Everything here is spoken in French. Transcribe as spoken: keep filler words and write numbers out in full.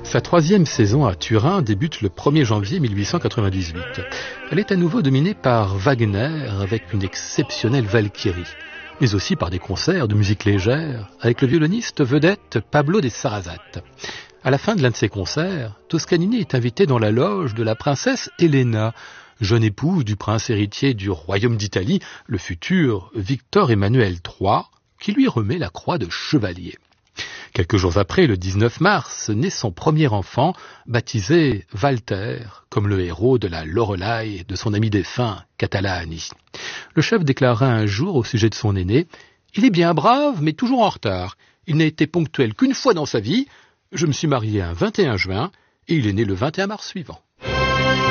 Sa troisième saison à Turin débute le premier janvier mille huit cent quatre-vingt-dix-huit. Elle est à nouveau dominée par Wagner avec une exceptionnelle Valkyrie, mais aussi par des concerts de musique légère avec le violoniste vedette Pablo de Sarasate. À la fin de l'un de ces concerts, Toscanini est invité dans la loge de la princesse Elena, jeune épouse du prince héritier du royaume d'Italie, le futur Victor Emmanuel trois, qui lui remet la croix de chevalier. Quelques jours après, le dix-neuf mars, naît son premier enfant, baptisé Walter, comme le héros de la Loreley de son ami défunt, Catalani. Le chef déclara un jour au sujet de son aîné « Il est bien brave, mais toujours en retard. Il n'a été ponctuel qu'une fois dans sa vie. Je me suis marié un vingt et un juin et il est né le vingt et un mars suivant. »